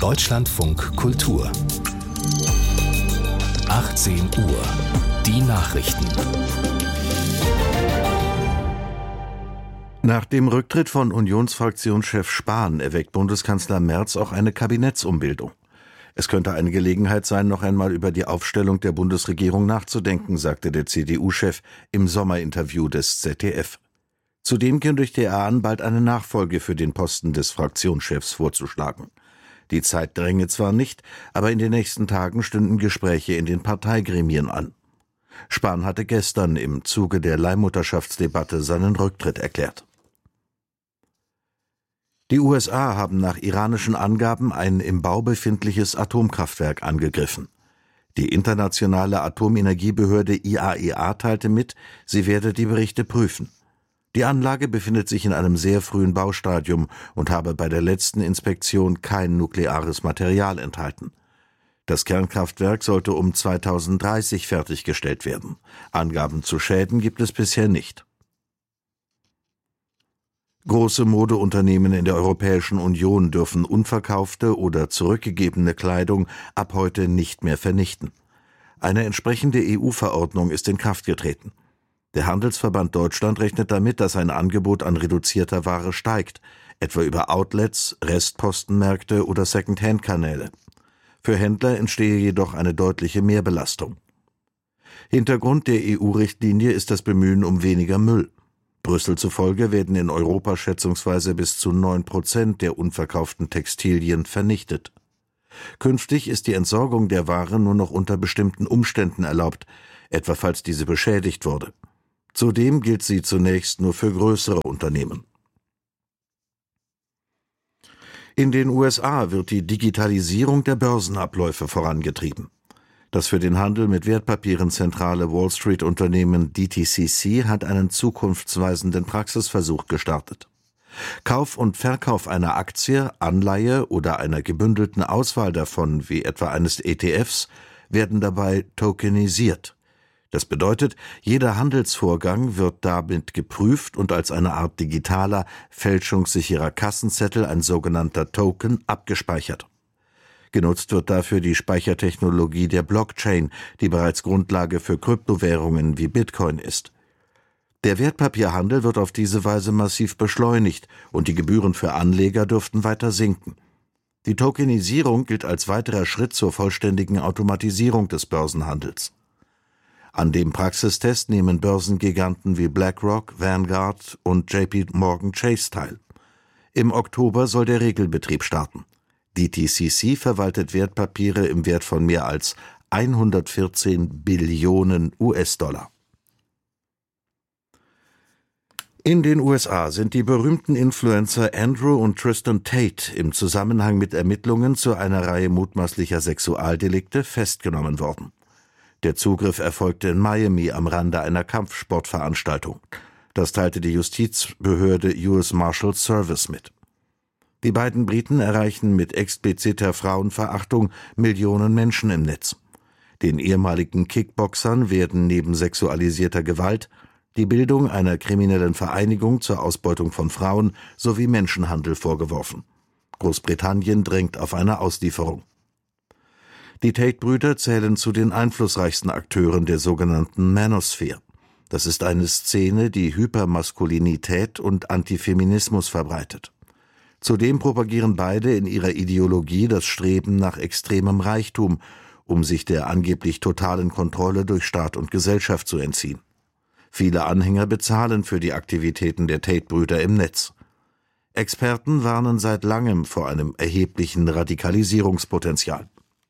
Deutschlandfunk Kultur 18 Uhr. Die Nachrichten. Nach dem Rücktritt von Unionsfraktionschef Spahn erweckt Bundeskanzler Merz auch eine Kabinettsumbildung. Es könnte eine Gelegenheit sein, noch einmal über die Aufstellung der Bundesregierung nachzudenken, sagte der CDU-Chef im Sommerinterview des ZDF. Zudem kündigte er an, bald eine Nachfolge für den Posten des Fraktionschefs vorzuschlagen. Die Zeit dränge zwar nicht, aber in den nächsten Tagen stünden Gespräche in den Parteigremien an. Spahn hatte gestern im Zuge der Leihmutterschaftsdebatte seinen Rücktritt erklärt. Die USA haben nach iranischen Angaben ein im Bau befindliches Atomkraftwerk angegriffen. Die internationale Atomenergiebehörde IAEA teilte mit, sie werde die Berichte prüfen. Die Anlage befindet sich in einem sehr frühen Baustadium und habe bei der letzten Inspektion kein nukleares Material enthalten. Das Kernkraftwerk sollte um 2030 fertiggestellt werden. Angaben zu Schäden gibt es bisher nicht. Große Modeunternehmen in der Europäischen Union dürfen unverkaufte oder zurückgegebene Kleidung ab heute nicht mehr vernichten. Eine entsprechende EU-Verordnung ist in Kraft getreten. Der Handelsverband Deutschland rechnet damit, dass ein Angebot an reduzierter Ware steigt, etwa über Outlets, Restpostenmärkte oder Second-Hand-Kanäle. Für Händler entstehe jedoch eine deutliche Mehrbelastung. Hintergrund der EU-Richtlinie ist das Bemühen um weniger Müll. Brüssel zufolge werden in Europa schätzungsweise bis zu 9% der unverkauften Textilien vernichtet. Künftig ist die Entsorgung der Ware nur noch unter bestimmten Umständen erlaubt, etwa falls diese beschädigt wurde. Zudem gilt sie zunächst nur für größere Unternehmen. In den USA wird die Digitalisierung der Börsenabläufe vorangetrieben. Das für den Handel mit Wertpapieren zentrale Wall-Street-Unternehmen DTCC hat einen zukunftsweisenden Praxisversuch gestartet. Kauf und Verkauf einer Aktie, Anleihe oder einer gebündelten Auswahl davon, wie etwa eines ETFs, werden dabei tokenisiert. Das bedeutet, jeder Handelsvorgang wird damit geprüft und als eine Art digitaler, fälschungssicherer Kassenzettel, ein sogenannter Token, abgespeichert. Genutzt wird dafür die Speichertechnologie der Blockchain, die bereits Grundlage für Kryptowährungen wie Bitcoin ist. Der Wertpapierhandel wird auf diese Weise massiv beschleunigt und die Gebühren für Anleger dürften weiter sinken. Die Tokenisierung gilt als weiterer Schritt zur vollständigen Automatisierung des Börsenhandels. An dem Praxistest nehmen Börsengiganten wie BlackRock, Vanguard und JP Morgan Chase teil. Im Oktober soll der Regelbetrieb starten. DTCC verwaltet Wertpapiere im Wert von mehr als 114 Billionen US-Dollar. In den USA sind die berühmten Influencer Andrew und Tristan Tate im Zusammenhang mit Ermittlungen zu einer Reihe mutmaßlicher Sexualdelikte festgenommen worden. Der Zugriff erfolgte in Miami am Rande einer Kampfsportveranstaltung. Das teilte die Justizbehörde US Marshals Service mit. Die beiden Briten erreichen mit expliziter Frauenverachtung Millionen Menschen im Netz. Den ehemaligen Kickboxern werden neben sexualisierter Gewalt die Bildung einer kriminellen Vereinigung zur Ausbeutung von Frauen sowie Menschenhandel vorgeworfen. Großbritannien drängt auf eine Auslieferung. Die Tate-Brüder zählen zu den einflussreichsten Akteuren der sogenannten Manosphere. Das ist eine Szene, die Hypermaskulinität und Antifeminismus verbreitet. Zudem propagieren beide in ihrer Ideologie das Streben nach extremem Reichtum, um sich der angeblich totalen Kontrolle durch Staat und Gesellschaft zu entziehen. Viele Anhänger bezahlen für die Aktivitäten der Tate-Brüder im Netz. Experten warnen seit langem vor einem erheblichen Radikalisierungspotenzial.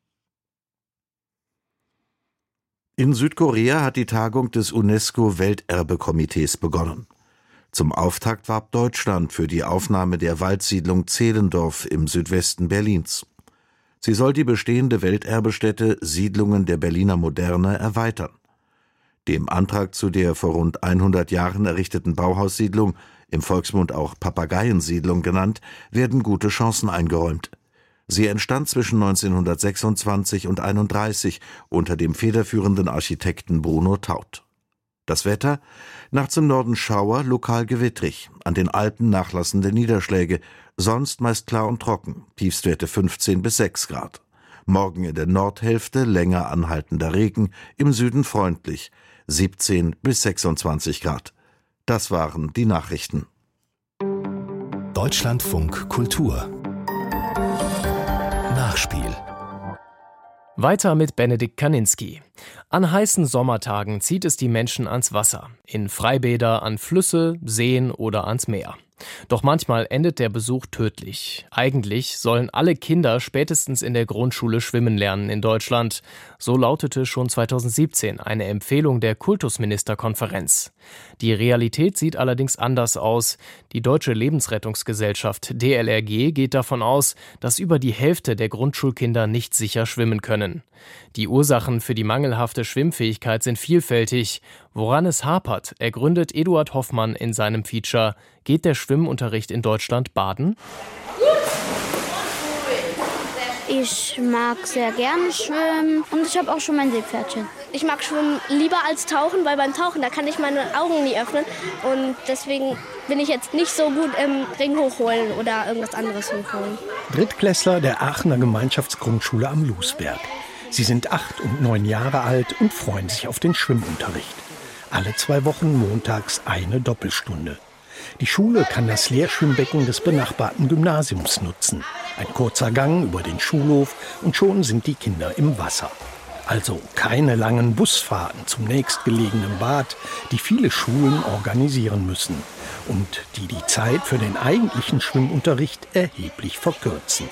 In Südkorea hat die Tagung des UNESCO-Welterbekomitees begonnen. Zum Auftakt warb Deutschland für die Aufnahme der Waldsiedlung Zehlendorf im Südwesten Berlins. Sie soll die bestehende Welterbestätte Siedlungen der Berliner Moderne erweitern. Dem Antrag zu der vor rund 100 Jahren errichteten Bauhaussiedlung, im Volksmund auch Papageiensiedlung genannt, werden gute Chancen eingeräumt. Sie entstand zwischen 1926 und 1931 unter dem federführenden Architekten Bruno Taut. Das Wetter? Nachts im Norden Schauer, lokal gewittrig, an den Alpen nachlassende Niederschläge, sonst meist klar und trocken, Tiefstwerte 15 bis 6 Grad. Morgen in der Nordhälfte länger anhaltender Regen, im Süden freundlich, 17 bis 26 Grad. Das waren die Nachrichten. Deutschlandfunk Kultur Nachspiel. Weiter mit Benedikt Kaninski. An heißen Sommertagen zieht es die Menschen ans Wasser, in Freibäder, an Flüsse, Seen oder ans Meer. Doch manchmal endet der Besuch tödlich. Eigentlich sollen alle Kinder spätestens in der Grundschule schwimmen lernen in Deutschland. So lautete schon 2017 eine Empfehlung der Kultusministerkonferenz. Die Realität sieht allerdings anders aus. Die Deutsche Lebensrettungsgesellschaft DLRG geht davon aus, dass über die Hälfte der Grundschulkinder nicht sicher schwimmen können. Die Ursachen für die mangelhafte Schwimmfähigkeit sind vielfältig. Woran es hapert, ergründet Eduard Hoffmann in seinem Feature »Geht der Schwimmunterricht in Deutschland baden?« Ich mag sehr gerne schwimmen und ich habe auch schon mein Seepferdchen. Ich mag Schwimmen lieber als Tauchen, weil beim Tauchen, da kann ich meine Augen nie öffnen. Und deswegen bin ich jetzt nicht so gut im Ring hochholen oder irgendwas anderes hochholen. Drittklässler der Aachener Gemeinschaftsgrundschule am Lusberg. Sie sind 8 und 9 Jahre alt und freuen sich auf den Schwimmunterricht. Alle 2 Wochen montags eine Doppelstunde. Die Schule kann das Lehrschwimmbecken des benachbarten Gymnasiums nutzen. Ein kurzer Gang über den Schulhof und schon sind die Kinder im Wasser. Also keine langen Busfahrten zum nächstgelegenen Bad, die viele Schulen organisieren müssen und die die Zeit für den eigentlichen Schwimmunterricht erheblich verkürzen.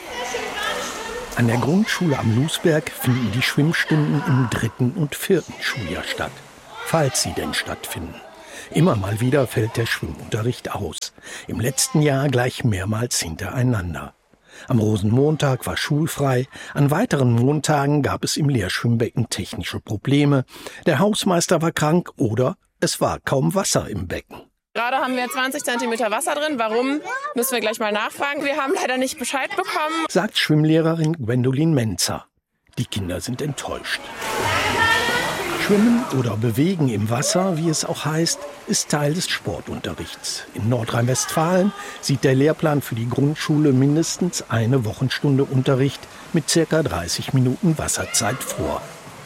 An der Grundschule am Lusberg finden die Schwimmstunden im 3. und 4. Schuljahr statt, falls sie denn stattfinden. Immer mal wieder fällt der Schwimmunterricht aus. Im letzten Jahr gleich mehrmals hintereinander. Am Rosenmontag war schulfrei. An weiteren Montagen gab es im Lehrschwimmbecken technische Probleme. Der Hausmeister war krank oder es war kaum Wasser im Becken. Gerade haben wir 20 cm Wasser drin. Warum, müssen wir gleich mal nachfragen. Wir haben leider nicht Bescheid bekommen, sagt Schwimmlehrerin Gwendolin Menzer. Die Kinder sind enttäuscht. Schwimmen oder Bewegen im Wasser, wie es auch heißt, ist Teil des Sportunterrichts. In Nordrhein-Westfalen sieht der Lehrplan für die Grundschule mindestens eine Wochenstunde Unterricht mit ca. 30 Minuten Wasserzeit vor.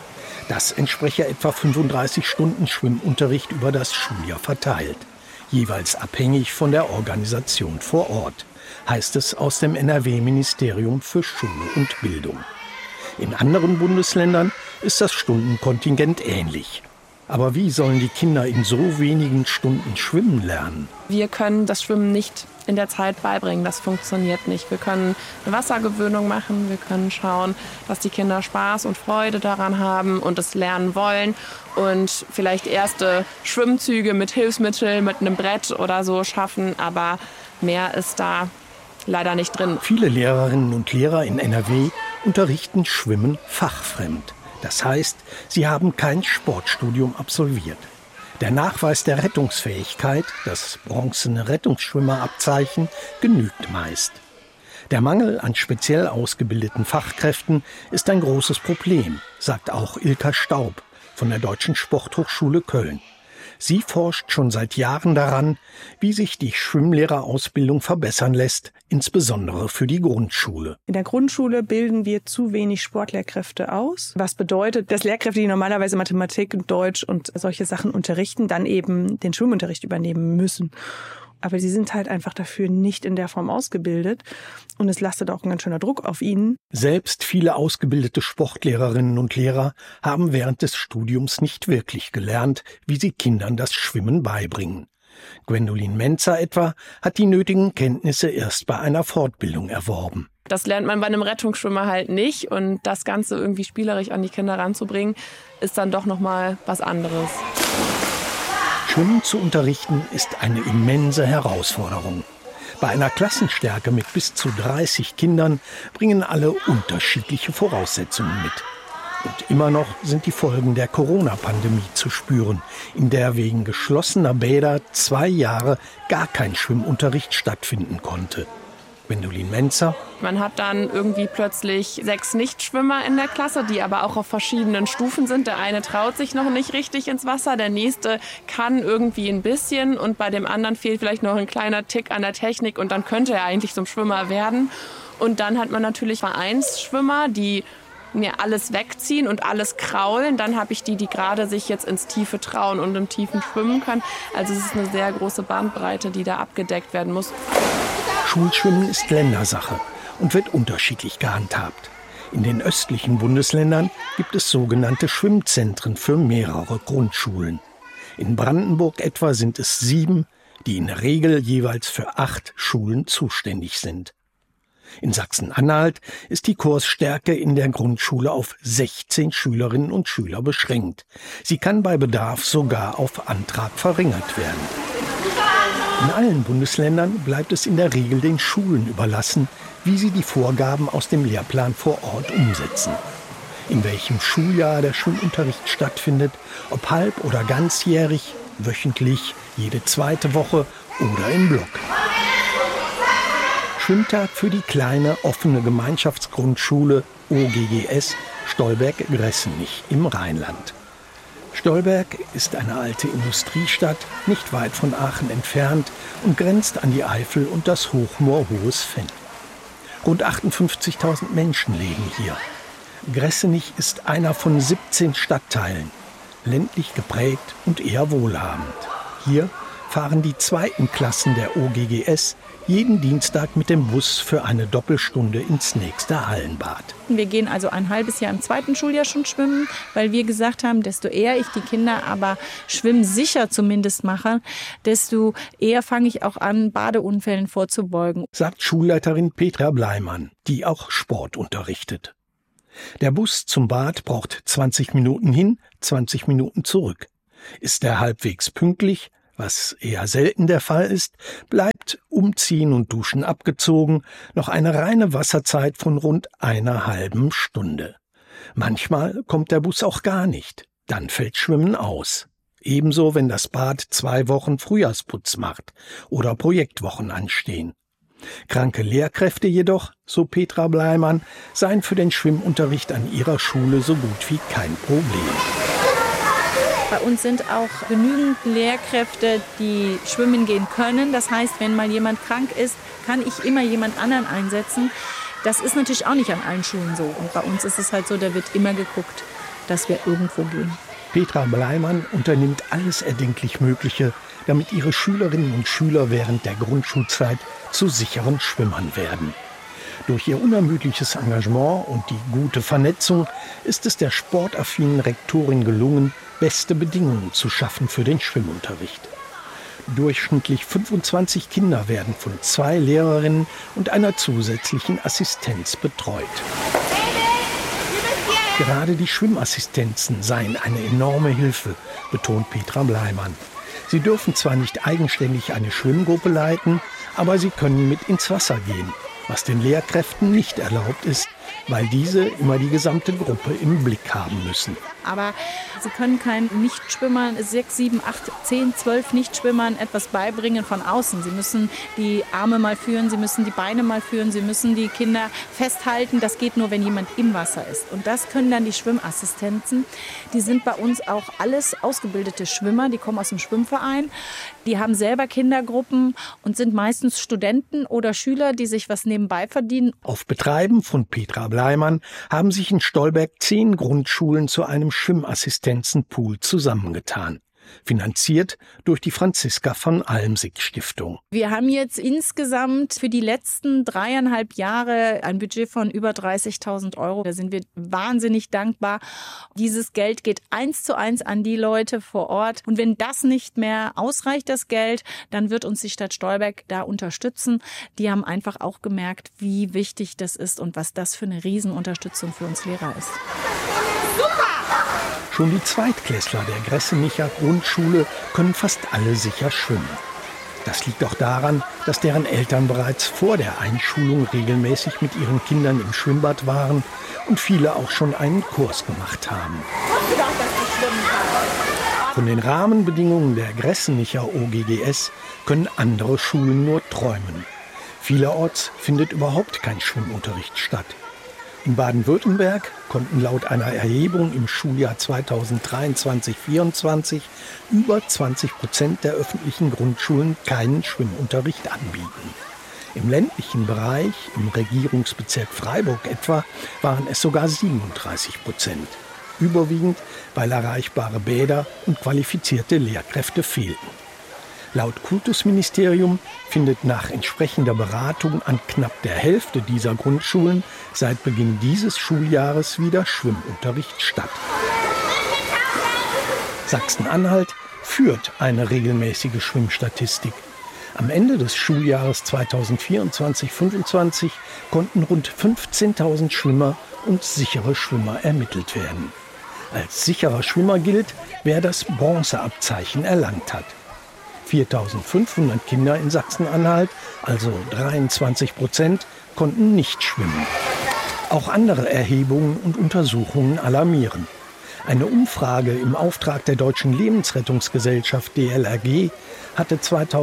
Das entspreche etwa 35 Stunden Schwimmunterricht über das Schuljahr verteilt, jeweils abhängig von der Organisation vor Ort, heißt es aus dem NRW-Ministerium für Schule und Bildung. In anderen Bundesländern ist das Stundenkontingent ähnlich. Aber wie sollen die Kinder in so wenigen Stunden schwimmen lernen? wir können das Schwimmen nicht in der Zeit beibringen. Das funktioniert nicht. Wir können eine Wassergewöhnung machen. Wir können schauen, dass die Kinder Spaß und Freude daran haben und es lernen wollen. Und vielleicht erste Schwimmzüge mit Hilfsmitteln, mit einem Brett oder so schaffen. Aber mehr ist da leider nicht drin. Viele Lehrerinnen und Lehrer in NRW unterrichten Schwimmen fachfremd. Das heißt, sie haben kein Sportstudium absolviert. Der Nachweis der Rettungsfähigkeit, das bronzene Rettungsschwimmerabzeichen, genügt meist. Der Mangel an speziell ausgebildeten Fachkräften ist ein großes Problem, sagt auch Ilka Staub von der Deutschen Sporthochschule Köln. Sie forscht schon seit Jahren daran, wie sich die Schwimmlehrerausbildung verbessern lässt, insbesondere für die Grundschule. In der Grundschule bilden wir zu wenig Sportlehrkräfte aus. Was bedeutet, dass Lehrkräfte, die normalerweise Mathematik und Deutsch und solche Sachen unterrichten, dann eben den Schwimmunterricht übernehmen müssen. Aber sie sind halt einfach dafür nicht in der Form ausgebildet. Und es lastet auch ein ganz schöner Druck auf ihnen. Selbst viele ausgebildete Sportlehrerinnen und Lehrer haben während des Studiums nicht wirklich gelernt, wie sie Kindern das Schwimmen beibringen. Gwendolin Menzer etwa hat die nötigen Kenntnisse erst bei einer Fortbildung erworben. Das lernt man bei einem Rettungsschwimmer halt nicht. Und das Ganze irgendwie spielerisch an die Kinder ranzubringen, ist dann doch nochmal was anderes. Schwimmen zu unterrichten ist eine immense Herausforderung. Bei einer Klassenstärke mit bis zu 30 Kindern bringen alle unterschiedliche Voraussetzungen mit. Und immer noch sind die Folgen der Corona-Pandemie zu spüren, in der wegen geschlossener Bäder 2 Jahre gar kein Schwimmunterricht stattfinden konnte. Gwendolin Menzer. Man hat dann irgendwie plötzlich 6 Nichtschwimmer in der Klasse, die aber auch auf verschiedenen Stufen sind. Der eine traut sich noch nicht richtig ins Wasser, der nächste kann irgendwie ein bisschen und bei dem anderen fehlt vielleicht noch ein kleiner Tick an der Technik und dann könnte er eigentlich zum Schwimmer werden. Und dann hat man natürlich Vereinsschwimmer, die mir alles wegziehen und alles kraulen. Dann habe ich die gerade sich jetzt ins Tiefe trauen und im Tiefen schwimmen können. Also es ist eine sehr große Bandbreite, die da abgedeckt werden muss. Schulschwimmen ist Ländersache und wird unterschiedlich gehandhabt. In den östlichen Bundesländern gibt es sogenannte Schwimmzentren für mehrere Grundschulen. In Brandenburg etwa sind es 7, die in der Regel jeweils für 8 Schulen zuständig sind. In Sachsen-Anhalt ist die Kursstärke in der Grundschule auf 16 Schülerinnen und Schüler beschränkt. Sie kann bei Bedarf sogar auf Antrag verringert werden. In allen Bundesländern bleibt es in der Regel den Schulen überlassen, wie sie die Vorgaben aus dem Lehrplan vor Ort umsetzen. In welchem Schuljahr der Schwimmunterricht stattfindet, ob halb- oder ganzjährig, wöchentlich, jede zweite Woche oder im Block. Schwimmtag für die kleine offene Gemeinschaftsgrundschule OGGS Stolberg-Gressenich im Rheinland. Stolberg ist eine alte Industriestadt, nicht weit von Aachen entfernt und grenzt an die Eifel und das Hochmoor Hohes-Fenn. Rund 58.000 Menschen leben hier. Gressenich ist einer von 17 Stadtteilen, ländlich geprägt und eher wohlhabend. Hier fahren die 2. Klassen der OGGS jeden Dienstag mit dem Bus für eine Doppelstunde ins nächste Hallenbad. Wir gehen also ein halbes Jahr im 2. Schuljahr schon schwimmen, weil wir gesagt haben, desto eher ich die Kinder aber schwimmsicher zumindest mache, desto eher fange ich auch an, Badeunfällen vorzubeugen. Sagt Schulleiterin Petra Bleimann, die auch Sport unterrichtet. Der Bus zum Bad braucht 20 Minuten hin, 20 Minuten zurück. Ist er halbwegs pünktlich, was eher selten der Fall ist, bleibt Umziehen und Duschen abgezogen noch eine reine Wasserzeit von rund einer halben Stunde. Manchmal kommt der Bus auch gar nicht, dann fällt Schwimmen aus. Ebenso, wenn das Bad 2 Wochen Frühjahrsputz macht oder Projektwochen anstehen. Kranke Lehrkräfte jedoch, so Petra Bleimann, seien für den Schwimmunterricht an ihrer Schule so gut wie kein Problem. Bei uns sind auch genügend Lehrkräfte, die schwimmen gehen können. Das heißt, wenn mal jemand krank ist, kann ich immer jemand anderen einsetzen. Das ist natürlich auch nicht an allen Schulen so. Und bei uns ist es halt so, da wird immer geguckt, dass wir irgendwo gehen. Petra Bleimann unternimmt alles erdenklich Mögliche, damit ihre Schülerinnen und Schüler während der Grundschulzeit zu sicheren Schwimmern werden. Durch ihr unermüdliches Engagement und die gute Vernetzung ist es der sportaffinen Rektorin gelungen, beste Bedingungen zu schaffen für den Schwimmunterricht. Durchschnittlich 25 Kinder werden von 2 Lehrerinnen und einer zusätzlichen Assistenz betreut. Gerade die Schwimmassistenzen seien eine enorme Hilfe, betont Petra Bleimann. Sie dürfen zwar nicht eigenständig eine Schwimmgruppe leiten, aber sie können mit ins Wasser gehen, was den Lehrkräften nicht erlaubt ist, weil diese immer die gesamte Gruppe im Blick haben müssen. Aber sie können keinen Nichtschwimmern, 6, 7, 8, 10, 12 Nichtschwimmern etwas beibringen von außen. Sie müssen die Arme mal führen, sie müssen die Beine mal führen, sie müssen die Kinder festhalten. Das geht nur, wenn jemand im Wasser ist. Und das können dann die Schwimmassistenzen. Die sind bei uns auch alles ausgebildete Schwimmer, die kommen aus dem Schwimmverein. Die haben selber Kindergruppen und sind meistens Studenten oder Schüler, die sich was nebenbei verdienen. Auf Betreiben von Petra Bleimann haben sich in Stolberg 10 Grundschulen zu einem Schwimmassistenzenpool zusammengetan. Finanziert durch die Franziska von Almsick Stiftung. Wir haben jetzt insgesamt für die letzten 3,5 Jahre ein Budget von über 30.000 €. Da sind wir wahnsinnig dankbar. Dieses Geld geht 1:1 an die Leute vor Ort. Und wenn das nicht mehr ausreicht, das Geld, dann wird uns die Stadt Stolberg da unterstützen. Die haben einfach auch gemerkt, wie wichtig das ist und was das für eine Riesenunterstützung für uns Lehrer ist. Schon die Zweitklässler der Gressenicher Grundschule können fast alle sicher schwimmen. Das liegt auch daran, dass deren Eltern bereits vor der Einschulung regelmäßig mit ihren Kindern im Schwimmbad waren und viele auch schon einen Kurs gemacht haben. Von den Rahmenbedingungen der Gressenicher OGGS können andere Schulen nur träumen. Vielerorts findet überhaupt kein Schwimmunterricht statt. In Baden-Württemberg konnten laut einer Erhebung im Schuljahr 2023/24 über 20% der öffentlichen Grundschulen keinen Schwimmunterricht anbieten. Im ländlichen Bereich, im Regierungsbezirk Freiburg etwa, waren es sogar 37%. Überwiegend, weil erreichbare Bäder und qualifizierte Lehrkräfte fehlten. Laut Kultusministerium findet nach entsprechender Beratung an knapp der Hälfte dieser Grundschulen seit Beginn dieses Schuljahres wieder Schwimmunterricht statt. Sachsen-Anhalt führt eine regelmäßige Schwimmstatistik. Am Ende des Schuljahres 2024/25 konnten rund 15.000 Schwimmer und sichere Schwimmer ermittelt werden. Als sicherer Schwimmer gilt, wer das Bronzeabzeichen erlangt hat. 4.500 Kinder in Sachsen-Anhalt, also 23%, konnten nicht schwimmen. Auch andere Erhebungen und Untersuchungen alarmieren. Eine Umfrage im Auftrag der Deutschen Lebensrettungsgesellschaft DLRG hatte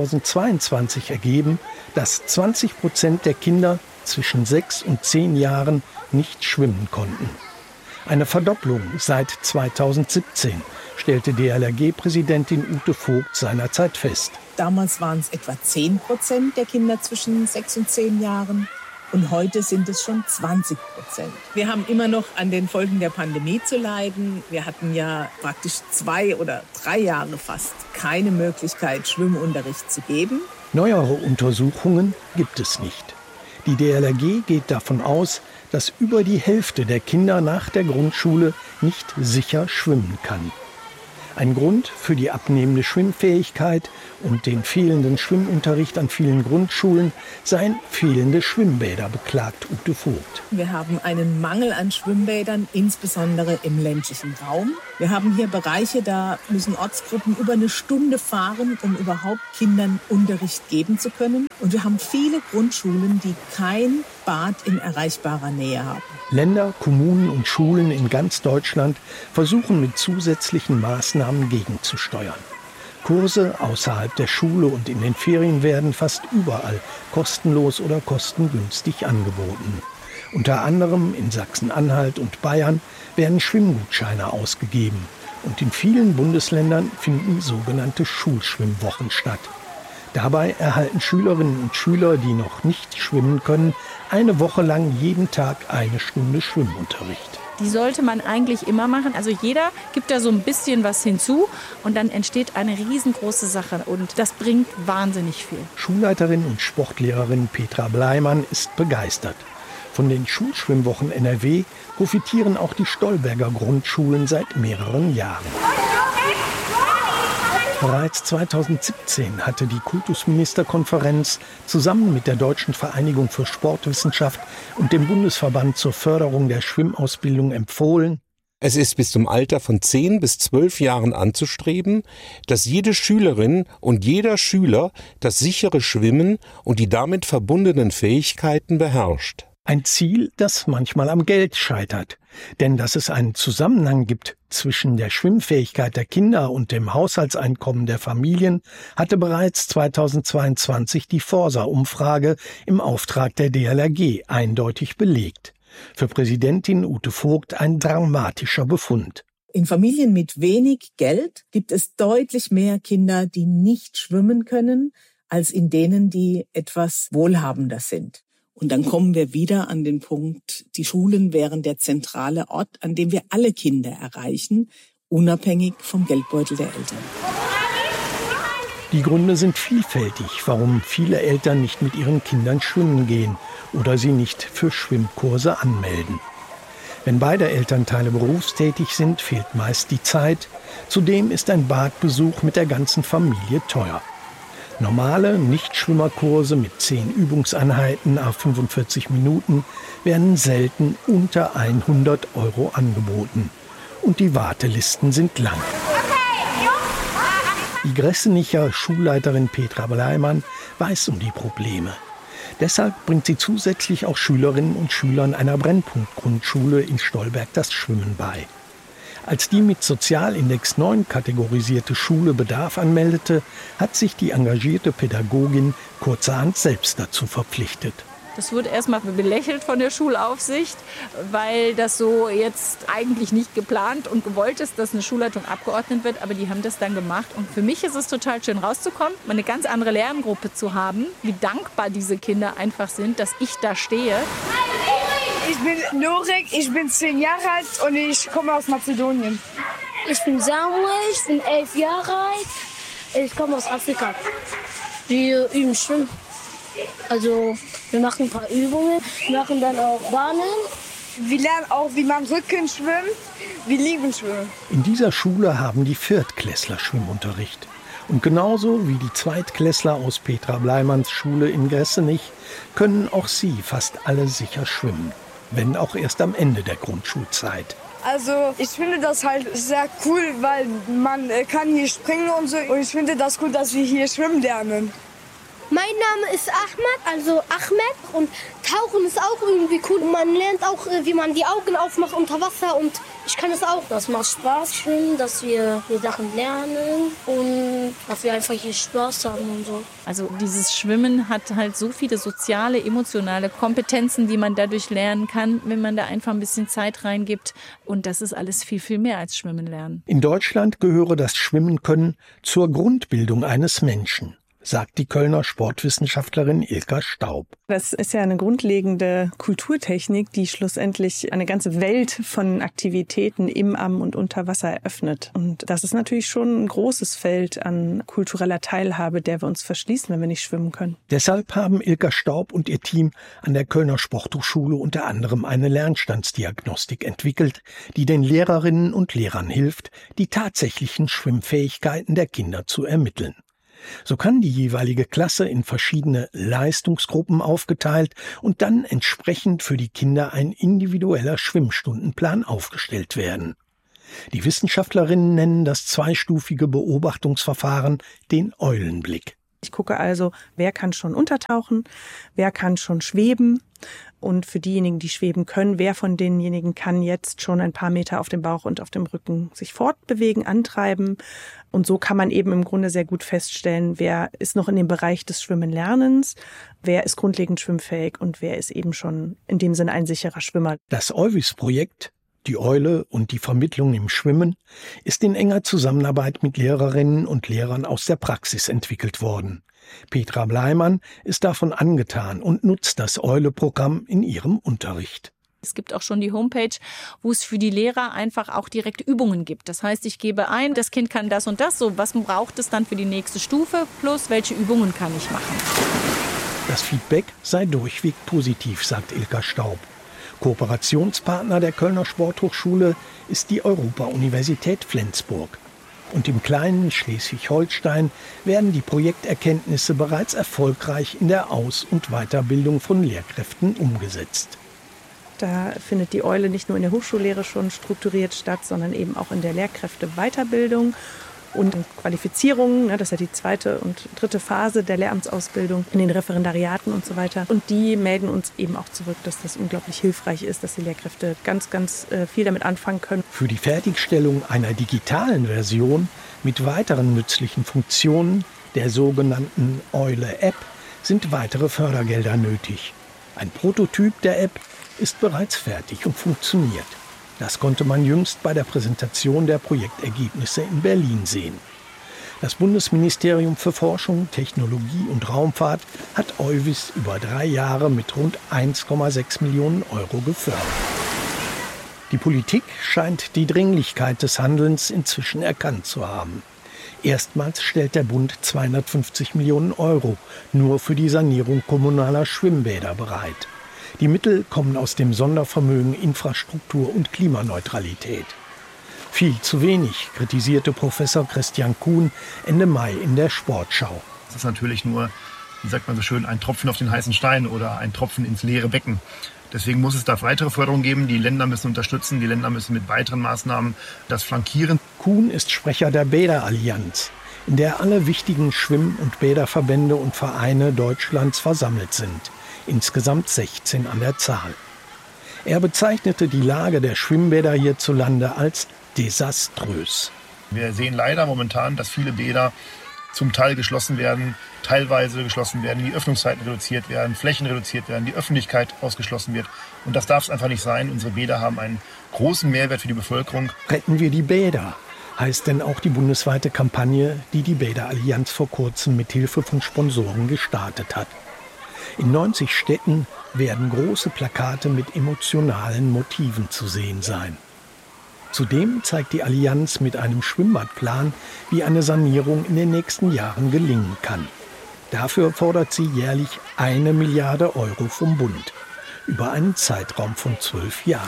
2022 ergeben, dass 20% der Kinder zwischen 6 und 10 Jahren nicht schwimmen konnten. Eine Verdopplung seit 2017, stellte DLRG-Präsidentin Ute Vogt seinerzeit fest. Damals waren es etwa 10% der Kinder zwischen 6 und 10 Jahren und heute sind es schon 20%. Wir haben immer noch an den Folgen der Pandemie zu leiden. Wir hatten ja praktisch 2 oder 3 Jahre fast keine Möglichkeit, Schwimmunterricht zu geben. Neuere Untersuchungen gibt es nicht. Die DLRG geht davon aus, dass über die Hälfte der Kinder nach der Grundschule nicht sicher schwimmen kann. Ein Grund für die abnehmende Schwimmfähigkeit und den fehlenden Schwimmunterricht an vielen Grundschulen seien fehlende Schwimmbäder, beklagt Ute Vogt. Wir haben einen Mangel an Schwimmbädern, insbesondere im ländlichen Raum. Wir haben hier Bereiche, da müssen Ortsgruppen über eine Stunde fahren, um überhaupt Kindern Unterricht geben zu können. Und wir haben viele Grundschulen, die kein Bad in erreichbarer Nähe haben. Länder, Kommunen und Schulen in ganz Deutschland versuchen mit zusätzlichen Maßnahmen gegenzusteuern. Kurse außerhalb der Schule und in den Ferien werden fast überall kostenlos oder kostengünstig angeboten. Unter anderem in Sachsen-Anhalt und Bayern werden Schwimmgutscheine ausgegeben. Und in vielen Bundesländern finden sogenannte Schulschwimmwochen statt. Dabei erhalten Schülerinnen und Schüler, die noch nicht schwimmen können, eine Woche lang jeden Tag eine Stunde Schwimmunterricht. Die sollte man eigentlich immer machen. Also jeder gibt da so ein bisschen was hinzu und dann entsteht eine riesengroße Sache und das bringt wahnsinnig viel. Schulleiterin und Sportlehrerin Petra Bleimann ist begeistert. Von den Schulschwimmwochen NRW profitieren auch die Stolberger Grundschulen seit mehreren Jahren. Bereits 2017 hatte die Kultusministerkonferenz zusammen mit der Deutschen Vereinigung für Sportwissenschaft und dem Bundesverband zur Förderung der Schwimmausbildung empfohlen: Es ist bis zum Alter von 10 bis 12 Jahren anzustreben, dass jede Schülerin und jeder Schüler das sichere Schwimmen und die damit verbundenen Fähigkeiten beherrscht. Ein Ziel, das manchmal am Geld scheitert. Denn dass es einen Zusammenhang gibt zwischen der Schwimmfähigkeit der Kinder und dem Haushaltseinkommen der Familien, hatte bereits 2022 die Forsa-Umfrage im Auftrag der DLRG eindeutig belegt. Für Präsidentin Ute Vogt ein dramatischer Befund. In Familien mit wenig Geld gibt es deutlich mehr Kinder, die nicht schwimmen können, als in denen, die etwas wohlhabender sind. Und dann kommen wir wieder an den Punkt, die Schulen wären der zentrale Ort, an dem wir alle Kinder erreichen, unabhängig vom Geldbeutel der Eltern. Die Gründe sind vielfältig, warum viele Eltern nicht mit ihren Kindern schwimmen gehen oder sie nicht für Schwimmkurse anmelden. Wenn beide Elternteile berufstätig sind, fehlt meist die Zeit. Zudem ist ein Badbesuch mit der ganzen Familie teuer. Normale Nichtschwimmerkurse mit 10 Übungseinheiten à 45 Minuten werden selten unter 100 € angeboten. Und die Wartelisten sind lang. Die Gressenicher Schulleiterin Petra Bleimann weiß um die Probleme. Deshalb bringt sie zusätzlich auch Schülerinnen und Schülern einer Brennpunkt-Grundschule in Stolberg das Schwimmen bei. Als die mit Sozialindex 9 kategorisierte Schule Bedarf anmeldete, hat sich die engagierte Pädagogin kurzerhand selbst dazu verpflichtet. Das wurde erstmal belächelt von der Schulaufsicht, weil das so jetzt eigentlich nicht geplant und gewollt ist, dass eine Schulleitung abgeordnet wird. Aber die haben das dann gemacht. Und für mich ist es total schön rauszukommen, mal eine ganz andere Lerngruppe zu haben, wie dankbar diese Kinder einfach sind, dass ich da stehe. Ich bin Norik, ich bin 10 Jahre alt und ich komme aus Mazedonien. Ich bin Samuel, ich bin 11 Jahre alt. Ich komme aus Afrika. Wir üben Schwimmen. Also wir machen ein paar Übungen, machen dann auch Bahnen. Wir lernen auch, wie man Rücken schwimmt. Wir lieben Schwimmen. In dieser Schule haben die Viertklässler Schwimmunterricht. Und genauso wie die Zweitklässler aus Petra Bleimanns Schule in Gressenich können auch sie fast alle sicher schwimmen, wenn auch erst am Ende der Grundschulzeit. Also ich finde das halt sehr cool, weil man kann hier springen und so. Und ich finde das cool, dass wir hier schwimmen lernen. Mein Name ist Ahmed. Und Tauchen ist auch irgendwie cool. Man lernt auch, wie man die Augen aufmacht unter Wasser und ich kann es auch. Das macht Spaß, schwimmen, dass wir hier Sachen lernen und dass wir einfach hier Spaß haben und so. Also dieses Schwimmen hat halt so viele soziale, emotionale Kompetenzen, die man dadurch lernen kann, wenn man da einfach ein bisschen Zeit reingibt. Und das ist alles viel, viel mehr als Schwimmen lernen. In Deutschland gehöre das Schwimmen-Können zur Grundbildung eines Menschen, sagt die Kölner Sportwissenschaftlerin Ilka Staub. Das ist ja eine grundlegende Kulturtechnik, die schlussendlich eine ganze Welt von Aktivitäten im, am und unter Wasser eröffnet. Und das ist natürlich schon ein großes Feld an kultureller Teilhabe, der wir uns verschließen, wenn wir nicht schwimmen können. Deshalb haben Ilka Staub und ihr Team an der Kölner Sporthochschule unter anderem eine Lernstandsdiagnostik entwickelt, die den Lehrerinnen und Lehrern hilft, die tatsächlichen Schwimmfähigkeiten der Kinder zu ermitteln. So kann die jeweilige Klasse in verschiedene Leistungsgruppen aufgeteilt und dann entsprechend für die Kinder ein individueller Schwimmstundenplan aufgestellt werden. Die Wissenschaftlerinnen nennen das zweistufige Beobachtungsverfahren den Eulenblick. Ich gucke also, wer kann schon untertauchen, wer kann schon schweben und für diejenigen, die schweben können, wer von denjenigen kann jetzt schon ein paar Meter auf dem Bauch und auf dem Rücken sich fortbewegen, antreiben. Und so kann man eben im Grunde sehr gut feststellen, wer ist noch in dem Bereich des Schwimmenlernens, wer ist grundlegend schwimmfähig und wer ist eben schon in dem Sinne ein sicherer Schwimmer. Das EUVIS-Projekt, die Eule und die Vermittlung im Schwimmen, ist in enger Zusammenarbeit mit Lehrerinnen und Lehrern aus der Praxis entwickelt worden. Petra Bleimann ist davon angetan und nutzt das Eule-Programm in ihrem Unterricht. Es gibt auch schon die Homepage, wo es für die Lehrer einfach auch direkt Übungen gibt. Das heißt, ich gebe ein, das Kind kann das und das, so was braucht es dann für die nächste Stufe, plus welche Übungen kann ich machen. Das Feedback sei durchweg positiv, sagt Ilka Staub. Kooperationspartner der Kölner Sporthochschule ist die Europa-Universität Flensburg. Und im kleinen Schleswig-Holstein werden die Projekterkenntnisse bereits erfolgreich in der Aus- und Weiterbildung von Lehrkräften umgesetzt. Da findet die Eule nicht nur in der Hochschullehre schon strukturiert statt, sondern eben auch in der Lehrkräfteweiterbildung und in Qualifizierungen. Das ist ja die zweite und dritte Phase der Lehramtsausbildung, in den Referendariaten und so weiter. Und die melden uns eben auch zurück, dass das unglaublich hilfreich ist, dass die Lehrkräfte ganz viel damit anfangen können. Für die Fertigstellung einer digitalen Version mit weiteren nützlichen Funktionen, der sogenannten Eule-App, sind weitere Fördergelder nötig. Ein Prototyp der App ist bereits fertig und funktioniert. Das konnte man jüngst bei der Präsentation der Projektergebnisse in Berlin sehen. Das Bundesministerium für Forschung, Technologie und Raumfahrt hat EUVIS über 3 Jahre mit rund 1,6 Millionen Euro gefördert. Die Politik scheint die Dringlichkeit des Handelns inzwischen erkannt zu haben. Erstmals stellt der Bund 250 Millionen Euro nur für die Sanierung kommunaler Schwimmbäder bereit. Die Mittel kommen aus dem Sondervermögen Infrastruktur und Klimaneutralität. Viel zu wenig, kritisierte Professor Christian Kuhn Ende Mai in der Sportschau. Das ist natürlich nur, wie sagt man so schön, ein Tropfen auf den heißen Stein oder ein Tropfen ins leere Becken. Deswegen muss es da weitere Förderung geben. Die Länder müssen unterstützen, die Länder müssen mit weiteren Maßnahmen das flankieren. Kuhn ist Sprecher der Bäderallianz, in der alle wichtigen Schwimm- und Bäderverbände und Vereine Deutschlands versammelt sind. Insgesamt 16 an der Zahl. Er bezeichnete die Lage der Schwimmbäder hierzulande als desaströs. Wir sehen leider momentan, dass viele Bäder zum Teil geschlossen werden, teilweise geschlossen werden, die Öffnungszeiten reduziert werden, Flächen reduziert werden, die Öffentlichkeit ausgeschlossen wird. Und das darf es einfach nicht sein. Unsere Bäder haben einen großen Mehrwert für die Bevölkerung. Retten wir die Bäder, heißt denn auch die bundesweite Kampagne, die die Bäderallianz vor kurzem mit Hilfe von Sponsoren gestartet hat. In 90 Städten werden große Plakate mit emotionalen Motiven zu sehen sein. Zudem zeigt die Allianz mit einem Schwimmbadplan, wie eine Sanierung in den nächsten Jahren gelingen kann. Dafür fordert sie jährlich 1 Milliarde Euro vom Bund, über einen Zeitraum von 12 Jahren.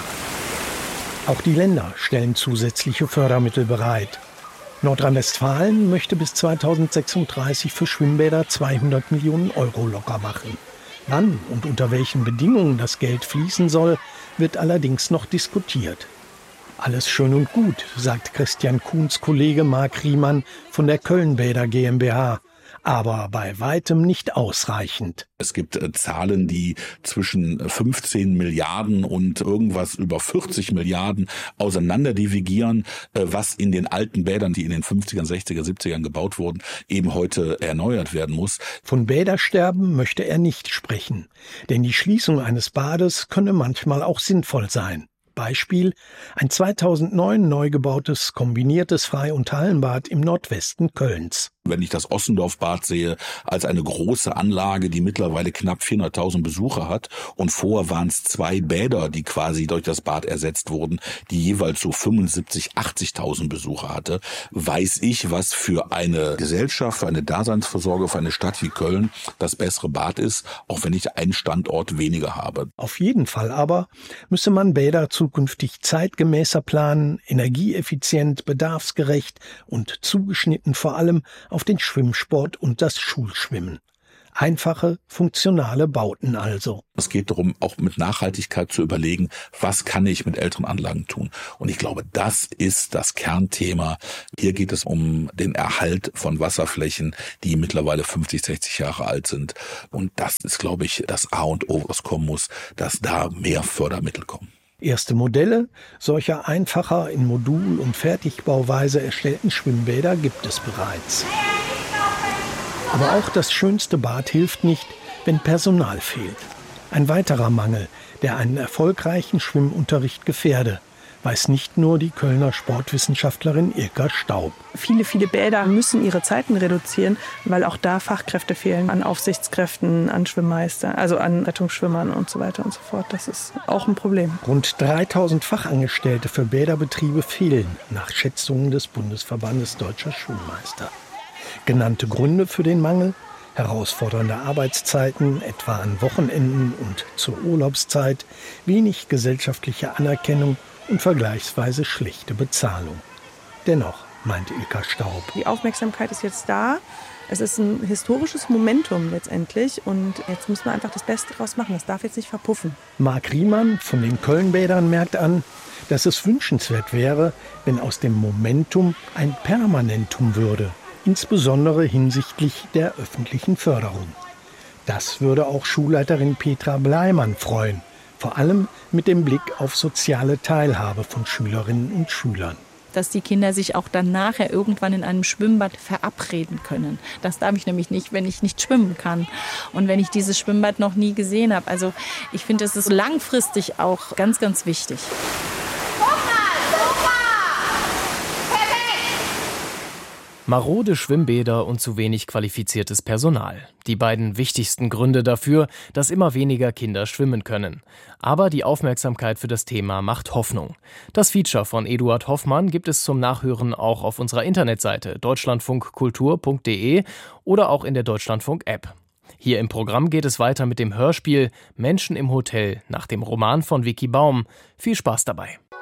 Auch die Länder stellen zusätzliche Fördermittel bereit. Nordrhein-Westfalen möchte bis 2036 für Schwimmbäder 200 Millionen Euro locker machen. Wann und unter welchen Bedingungen das Geld fließen soll, wird allerdings noch diskutiert. Alles schön und gut, sagt Christian Kuhns Kollege Marc Riemann von der Köln-Bäder GmbH. Aber bei weitem nicht ausreichend. Es gibt Zahlen, die zwischen 15 Milliarden und irgendwas über 40 Milliarden auseinanderdivigieren, was in den alten Bädern, die in den 50ern, 60er, 70ern gebaut wurden, eben heute erneuert werden muss. Von Bädersterben möchte er nicht sprechen, denn die Schließung eines Bades könne manchmal auch sinnvoll sein. Beispiel: ein 2009 neu gebautes kombiniertes Frei- und Hallenbad im Nordwesten Kölns. Wenn ich das Ossendorf-Bad sehe, als eine große Anlage, die mittlerweile knapp 400.000 Besucher hat, und vorher waren es 2 Bäder, die quasi durch das Bad ersetzt wurden, die jeweils so 75.000, 80.000 Besucher hatte, weiß ich, was für eine Gesellschaft, für eine Daseinsvorsorge, für eine Stadt wie Köln das bessere Bad ist, auch wenn ich einen Standort weniger habe. Auf jeden Fall aber müsse man Bäder zukünftig zeitgemäßer planen, energieeffizient, bedarfsgerecht und zugeschnitten vor allem auf den Schwimmsport und das Schulschwimmen. Einfache, funktionale Bauten also. Es geht darum, auch mit Nachhaltigkeit zu überlegen, was kann ich mit älteren Anlagen tun. Und ich glaube, das ist das Kernthema. Hier geht es um den Erhalt von Wasserflächen, die mittlerweile 50, 60 Jahre alt sind. Und das ist, glaube ich, das A und O, was kommen muss, dass da mehr Fördermittel kommen. Erste Modelle solcher einfacher in Modul- und Fertigbauweise erstellten Schwimmbäder gibt es bereits. Aber auch das schönste Bad hilft nicht, wenn Personal fehlt. Ein weiterer Mangel, der einen erfolgreichen Schwimmunterricht gefährde, weiß nicht nur die Kölner Sportwissenschaftlerin Ilka Staub. Viele Bäder müssen ihre Zeiten reduzieren, weil auch da Fachkräfte fehlen an Aufsichtskräften, an Schwimmmeistern, also an Rettungsschwimmern und so weiter und so fort. Das ist auch ein Problem. Rund 3.000 Fachangestellte für Bäderbetriebe fehlen, nach Schätzungen des Bundesverbandes Deutscher Schulmeister. Genannte Gründe für den Mangel: herausfordernde Arbeitszeiten, etwa an Wochenenden und zur Urlaubszeit, wenig gesellschaftliche Anerkennung und vergleichsweise schlechte Bezahlung. Dennoch, meint Ilka Staub, die Aufmerksamkeit ist jetzt da. Es ist ein historisches Momentum letztendlich und jetzt muss man einfach das Beste draus machen. Das darf jetzt nicht verpuffen. Marc Riemann von den Köln-Bädern merkt an, dass es wünschenswert wäre, wenn aus dem Momentum ein Permanentum würde, insbesondere hinsichtlich der öffentlichen Förderung. Das würde auch Schulleiterin Petra Bleimann freuen. Vor allem mit dem Blick auf soziale Teilhabe von Schülerinnen und Schülern. Dass die Kinder sich auch dann nachher irgendwann in einem Schwimmbad verabreden können. Das darf ich nämlich nicht, wenn ich nicht schwimmen kann. Und wenn ich dieses Schwimmbad noch nie gesehen habe. Also ich finde, es ist langfristig auch ganz, ganz wichtig. Marode Schwimmbäder und zu wenig qualifiziertes Personal. Die beiden wichtigsten Gründe dafür, dass immer weniger Kinder schwimmen können. Aber die Aufmerksamkeit für das Thema macht Hoffnung. Das Feature von Eduard Hoffmann gibt es zum Nachhören auch auf unserer Internetseite deutschlandfunkkultur.de oder auch in der Deutschlandfunk-App. Hier im Programm geht es weiter mit dem Hörspiel Menschen im Hotel nach dem Roman von Vicky Baum. Viel Spaß dabei.